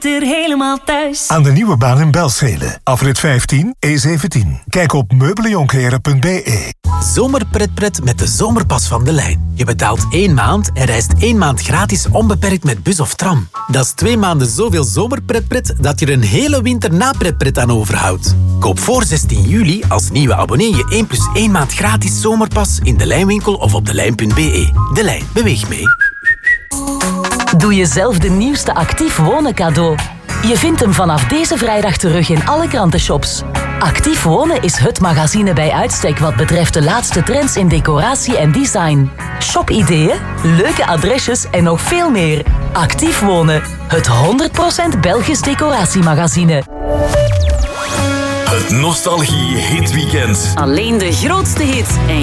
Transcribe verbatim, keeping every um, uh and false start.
er helemaal thuis. Aan de nieuwe baan in Belzele. Afrit vijftien, E zeventien. Kijk op meubeljonkeren punt b e. Zomerpretpret met de zomerpas van De Lijn. Je betaalt één maand en reist één maand gratis onbeperkt met bus of tram. Dat is twee maanden zoveel zomerpretpret dat je er een hele winter napretpret aan overhoudt. Koop voor zestien juli als nieuwe abonnee je één plus één maand gratis zomerpas in De Lijnwinkel of op delijn punt b e. De Lijn, beweeg mee. Doe jezelf de nieuwste Actief Wonen cadeau. Je vindt hem vanaf deze vrijdag terug in alle krantenshops. Actief Wonen is het magazine bij uitstek wat betreft de laatste trends in decoratie en design. Shopideeën, leuke adresjes en nog veel meer. Actief Wonen, het honderd procent Belgisch decoratiemagazine. Het Nostalgie Hitweekend. Alleen de grootste hits en